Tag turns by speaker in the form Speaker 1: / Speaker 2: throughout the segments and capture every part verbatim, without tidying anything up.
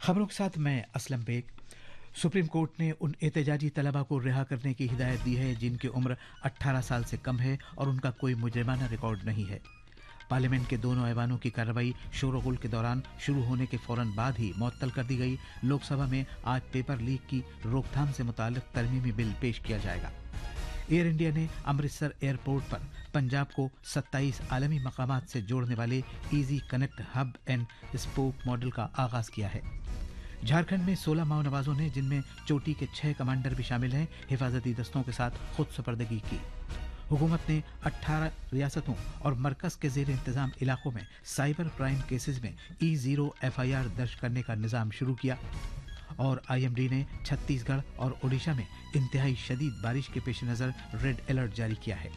Speaker 1: खबरों के साथ मैं असलम बेग। सुप्रीम कोर्ट ने उन एहतजाजी तलबा को रिहा करने की हिदायत दी है जिनकी उम्र अठारह साल से कम है और उनका कोई मुजरिमाना रिकॉर्ड नहीं है। पार्लियामेंट के दोनों ऐवानों की कार्रवाई शोरगुल के दौरान शुरू होने के फौरन बाद ही मुअत्तल कर दी गई। लोकसभा में आज पेपर लीक की रोकथाम से मुताल्लिक तरमीमी बिल पेश किया जाएगा। एयर इंडिया ने अमृतसर एयरपोर्ट पर पंजाब को सत्ताईस आलमी मकामात से जोड़ने वाले easy connect hub and spoke model का आगाज किया है। झारखंड में सोलह माओ नवाजों ने, जिनमें चोटी के छह कमांडर भी शामिल हैं, हिफाजती दस्तों के साथ खुद सुपर्दगी की। हुकूमत ने अठारह रियासतों और मरकज के जेर इंतजाम इलाकों में साइबर क्राइम केसेस में E zero F I R दर्ज करने का निज़ाम शुरू किया। और आई एम डी ने छत्तीसगढ़ और ओडिशा में इंतहाई शदीद बारिश के पेश नज़र रेड अलर्ट जारी किया है।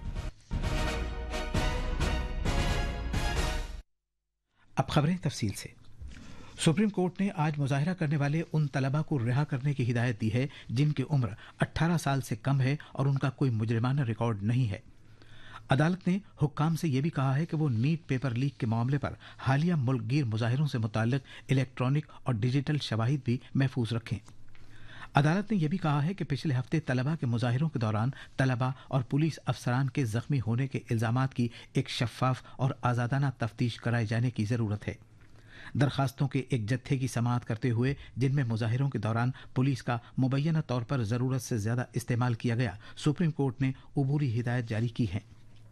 Speaker 1: अब खबरें तफसील से। सुप्रीम कोर्ट ने आज मुजाहरा करने वाले उन तलबा को रिहा करने की हिदायत दी है जिनकी उम्र अठारह साल से कम है और उनका कोई मुजरिमाना रिकॉर्ड नहीं है। अदालत ने हुक्काम से यह भी कहा है कि वो नीट पेपर लीक के मामले पर हालिया मुल्कगीर मुजाहिरों से मुताल्लिक इलेक्ट्रॉनिक और डिजिटल शवाहिद भी महफूज रखें। अदालत ने यह भी कहा है कि पिछले हफ्ते तलबा के मुजाहिरों के दौरान तलबा और पुलिस अफसरान के जख्मी होने के इल्जामात की एक शफाफ और आज़ादाना तफ्तीश कराए जाने की ज़रूरत है। दरखास्तों के एक जत्थे की समाअत करते हुए, जिनमें मुजाहिरों के दौरान पुलिस का मुबैना तौर पर ज़रूरत से ज़्यादा इस्तेमाल किया गया, सुप्रीम कोर्ट ने उबूरी हिदायत जारी की है।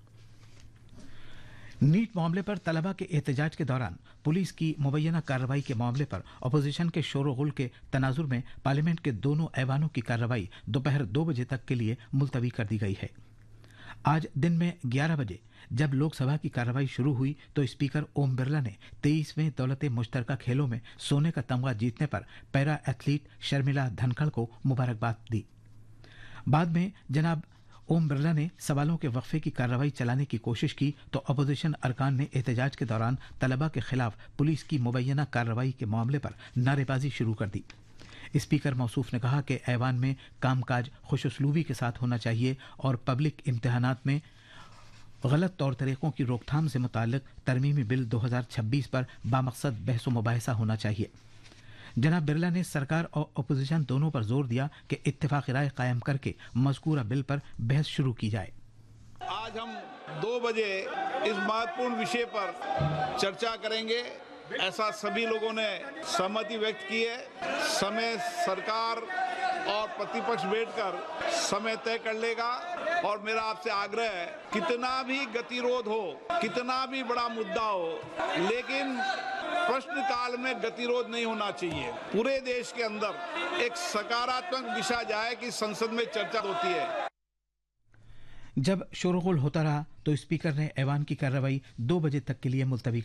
Speaker 1: नीट मामले पर तलबा के एहतजाज के दौरान पुलिस की मुबैना कार्रवाई के मामले पर अपोजिशन के शोरगुल के तनाजुर में पार्लियामेंट के दोनों ऐवानों की कार्रवाई दोपहर दो बजे तक के लिए मुलतवी कर दी गई है। आज दिन में ग्यारह बजे जब लोकसभा की कार्रवाई शुरू हुई तो स्पीकर ओम बिरला ने तेईसवें दौलत मुश्तरका खेलों में सोने का तमगा जीतने पर पैरा एथलीट शर्मिला धनखड़ को मुबारकबाद दी। बाद में जनाब ओम बिरला ने सवालों के वक्फे की कार्रवाई चलाने की कोशिश की तो अपोजिशन अरकान ने एहतजाज के दौरान तलबा के खिलाफ पुलिस की मुबैना कार्रवाई के मामले पर नारेबाजी शुरू कर दी। स्पीकर मौसूफ ने कहा कि ऐवान में कामकाज खुशउस्लूबी के साथ होना चाहिए और पब्लिक इम्तहानात में गलत तौर तरीकों की रोकथाम से मुताल्लिक तरमीमी बिल दो हज़ार छब्बीस पर बामकसद बहस व मुबाहिसा होना चाहिए। जनाब बिरला ने सरकार और अपोजिशन दोनों पर जोर दिया कि इत्तेफाक राय कायम करके मज़कूरा बिल पर बहस शुरू की जाए।
Speaker 2: आज हम दो बजे इस महत्वपूर्ण विषय पर चर्चा करेंगे, ऐसा सभी लोगों ने सहमति व्यक्त की है। समय सरकार और प्रतिपक्ष बैठकर समय तय कर लेगा और मेरा आपसे आग्रह है, कितना भी गतिरोध हो, कितना भी बड़ा मुद्दा हो, लेकिन प्रश्नकाल में गतिरोध नहीं होना चाहिए। पूरे देश के अंदर एक सकारात्मक दिशा जाए कि संसद में चर्चा होती है।
Speaker 1: जब शोरगुल होता रहा तो स्पीकर ने ऐवान की कार्रवाई दो बजे तक के लिए मुलतवी